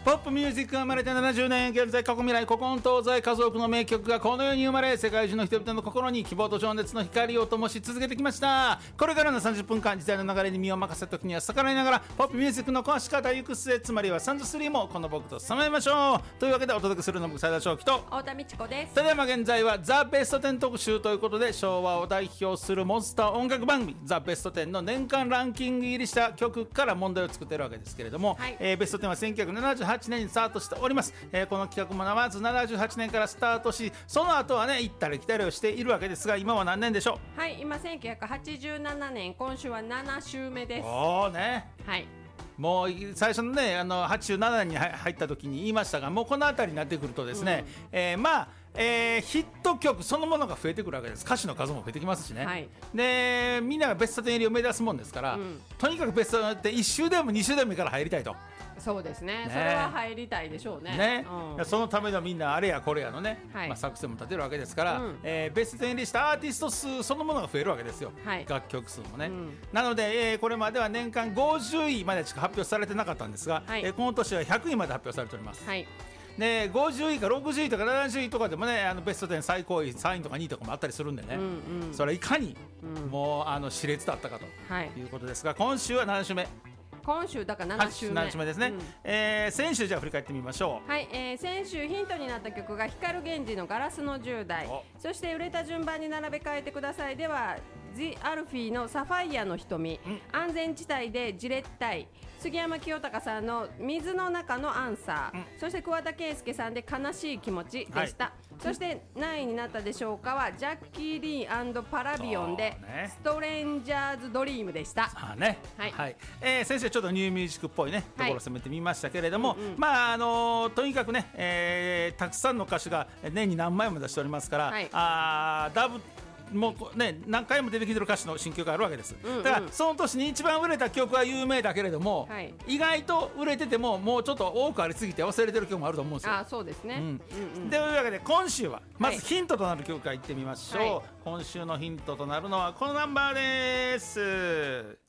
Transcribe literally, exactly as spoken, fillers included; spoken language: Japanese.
ポップミュージックが生まれてななじゅうねん、現在過去未来古今東西数多くの名曲がこの世に生まれ、世界中の人々の心に希望と情熱の光を灯し続けてきました。これからのさんじゅっぷんかん、時代の流れに身を任せた時には逆らいながらポップミュージックの壊し方行く末、つまりはさんじゅうさんもこの僕とさまえましょう。というわけでお届けするの僕斉田翔樹と太田美智子です。 ただいま現在はザ・ベストテン特集ということで、昭和を代表するモンスター音楽番組ザ・ベストテンの年間ランキング入りした曲から問題を作っているわけですけれども、はい、えー、ベストテンはせんきゅうひゃくななじゅうはちねんにスタートしております。えー、この企画もまずななじゅうはちねんからスタートし、その後はね行ったり来たりをしているわけですが、今は何年でしょう。 はい、今せんきゅうひゃくはちじゅうななねん、今週はなな週目です。 おーね、 はい、 もう最初のねあのはちじゅうななねんに入った時に言いましたが、もうこの辺りになってくるとですね、うん、えー、まあえー、ヒット曲そのものが増えてくるわけです。歌手の数も増えてきますしね、はい、でみんながベストテン入りを目指すもんですから、うん、とにかくベストテンっていっ週でもに週でもいいから入りたいと。 そうです ね, ねそれは入りたいでしょう ね, ね、 うん、 そのためのみんなあれやこれやのね、はい、まあ、作戦も立てるわけですから、うん、えー、ベストテン入りしたアーティスト数そのものが増えるわけですよ、はい、楽曲数もね、うん、なので、えー、これまでは年間ごじゅういまでしか発表されてなかったんですが、はい、えー、この年はひゃくいまで発表されております、はい、でごじゅういかろくじゅういとかななじゅういとかでもね、あのベストテン最高位さんいとかにいとかもあったりするんでね、うんうん、それはいかに、うん、もうあの熾烈だったかということですが、今週はなな週目、 今週だからなな週目、 なな週目ですね、うん、えー、先週じゃあ振り返ってみましょう。 はい、えー、先週ヒントになった曲が光源氏のガラスのじゅう代、そして売れた順番に並べ替えてくださいではジ・アルフィーのサファイアの瞳、うん、安全地帯でじれったい、杉山清隆さんの水の中のアンサー、うん、そして桑田佳祐さんで悲しい気持ちでした、はい、そして何位になったでしょうかはジャッキー・リー&パラビオンで、ね、ストレンジャーズ・ドリームでした。 あ、ね、はい、はい、えー、先生ちょっとニューミュージックっぽいねところを攻めてみましたけれども、はい、うんうん、まああのー、とにかくね、えー、たくさんの歌手が年に何枚も出しておりますから、はい、あダブもうね、何回も出てきてる歌手の新曲があるわけです、うんうん、だからその年に一番売れた曲は有名だけれども、はい、意外と売れててももうちょっと多くありすぎて忘れてる曲もあると思うんですよ。 あ、そうですね、うんうんうん、 というわけで今週はまずヒントとなる曲からいってみましょう、はい、今週のヒントとなるのはこのナンバーです。